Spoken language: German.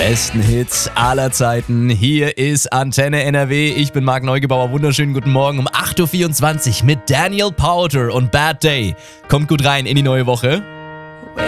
besten Hits aller Zeiten. Hier ist Antenne NRW. Ich bin Marc Neugebauer. Wunderschönen guten Morgen um 8.24 Uhr mit Daniel Powter und Bad Day. Kommt gut rein in die neue Woche.